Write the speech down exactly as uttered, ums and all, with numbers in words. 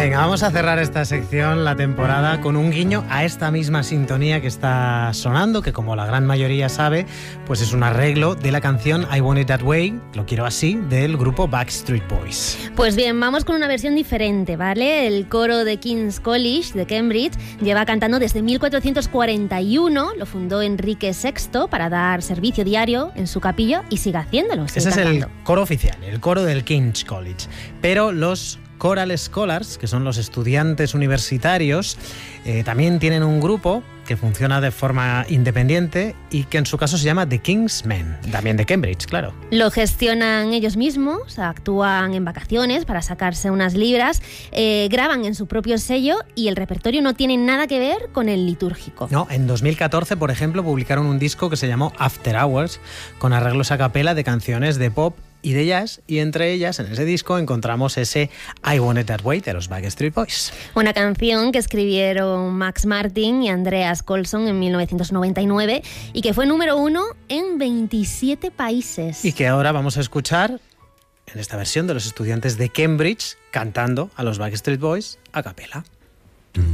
Venga, vamos a cerrar esta sección, la temporada, con un guiño a esta misma sintonía que está sonando, que como la gran mayoría sabe, pues es un arreglo de la canción I Want It That Way, lo quiero así, del grupo Backstreet Boys. Pues bien, vamos con una versión diferente, ¿vale? El coro de King's College de Cambridge lleva cantando desde mil cuatrocientos cuarenta y uno, lo fundó Enrique sexto para dar servicio diario en su capilla y sigue haciéndolo. Sigue Ese cantando. es el coro oficial, el coro del King's College. Pero los Choral Scholars, que son los estudiantes universitarios, eh, también tienen un grupo que funciona de forma independiente y que en su caso se llama The King's Men, también de Cambridge, claro. Lo gestionan ellos mismos, actúan en vacaciones para sacarse unas libras, eh, graban en su propio sello y el repertorio no tiene nada que ver con el litúrgico. No, en dos mil catorce, por ejemplo, publicaron un disco que se llamó After Hours, con arreglos a capela de canciones de pop y de jazz, y entre ellas, en ese disco, encontramos ese I Want It That Way de los Backstreet Boys. Una canción que escribieron Max Martin y Andreas Colson en mil novecientos noventa y nueve y que fue número uno en veintisiete países. Y que ahora vamos a escuchar en esta versión de los estudiantes de Cambridge cantando a los Backstreet Boys a capela.